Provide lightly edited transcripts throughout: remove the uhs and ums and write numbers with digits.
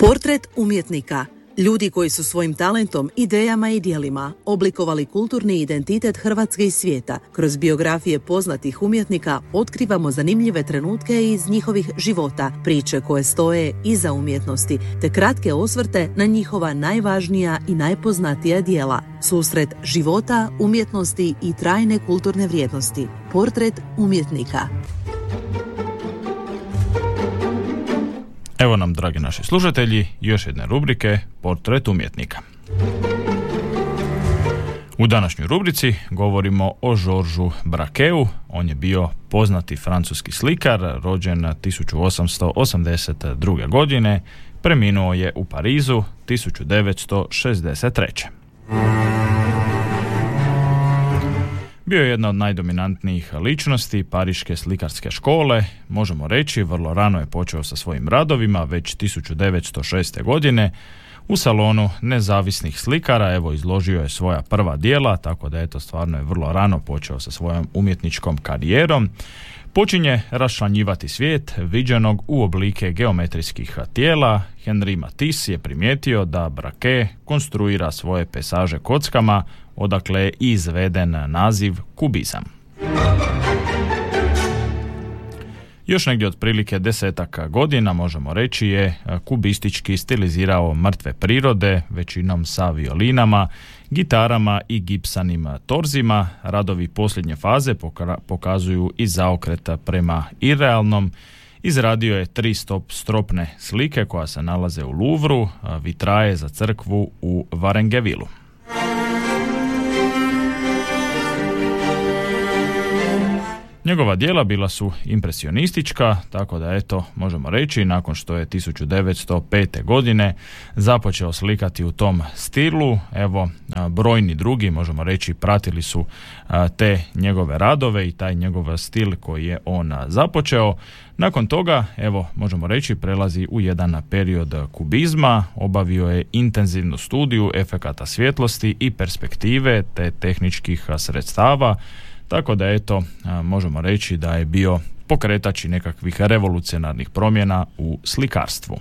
Portret umjetnika. Ljudi koji su svojim talentom, idejama i djelima oblikovali kulturni identitet Hrvatske i svijeta. Kroz biografije poznatih umjetnika otkrivamo zanimljive trenutke iz njihovih života, priče koje stoje iza umjetnosti, te kratke osvrte na njihova najvažnija i najpoznatija djela. Susret života, umjetnosti i trajne kulturne vrijednosti. Portret umjetnika. Evo nam, dragi naši slušatelji, još jedne rubrike Portret umjetnika. U današnjoj rubrici govorimo o Georgesu Braqueu. On je bio poznati francuski slikar, rođen 1882. godine, preminuo je u Parizu 1963. Bio je jedna od najdominantnijih ličnosti pariške slikarske škole. Možemo reći, vrlo rano je počeo sa svojim radovima, već 1906. godine. U salonu nezavisnih slikara, izložio je svoja prva djela, tako da stvarno je vrlo rano počeo sa svojom umjetničkom karijerom. Počinje raščlanjivati svijet viđenog u oblike geometrijskih tijela. Henri Matisse je primijetio da Braque konstruira svoje pesaže kockama, odakle je izveden naziv kubizam. Još negdje otprilike 10 godina, možemo reći, je kubistički stilizirao mrtve prirode, većinom sa violinama, gitarama i gipsanim torzima. Radovi posljednje faze pokazuju i zaokret prema irealnom. Izradio je 3 stropne slike koja se nalaze u Louvru, vitraje za crkvu u Varengevilu. Njegova djela bila su impresionistička, tako da možemo reći, nakon što je 1905. godine započeo slikati u tom stilu, brojni drugi, možemo reći, pratili su te njegove radove i taj njegov stil koji je on započeo. Nakon toga, možemo reći, prelazi u jedan period kubizma, obavio je intenzivnu studiju efekata svjetlosti i perspektive te tehničkih sredstava, tako da možemo reći da je bio pokretač nekakvih revolucionarnih promjena u slikarstvu.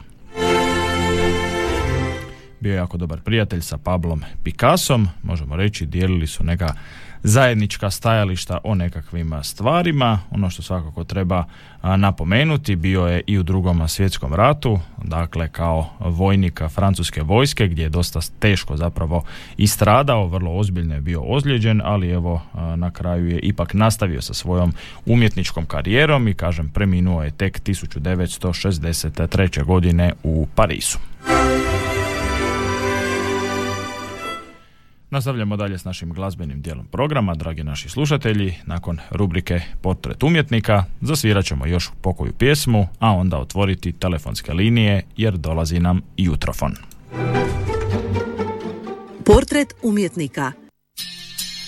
Bio je jako dobar prijatelj sa Pablom Picassom, možemo reći dijelili su neka zajednička stajališta o nekakvim stvarima. Ono što svakako treba napomenuti, bio je i u Drugom svjetskom ratu, dakle kao vojnik francuske vojske, gdje je dosta teško zapravo istradao, vrlo ozbiljno je bio ozlijeđen, ali na kraju je ipak nastavio sa svojom umjetničkom karijerom i preminuo je tek 1963. godine u Parizu. Nastavljamo dalje s našim glazbenim dijelom programa, dragi naši slušatelji. Nakon rubrike Portret umjetnika zasvirat ćemo još pokoju pjesmu, a onda otvoriti telefonske linije jer dolazi nam jutrofon. Portret umjetnika.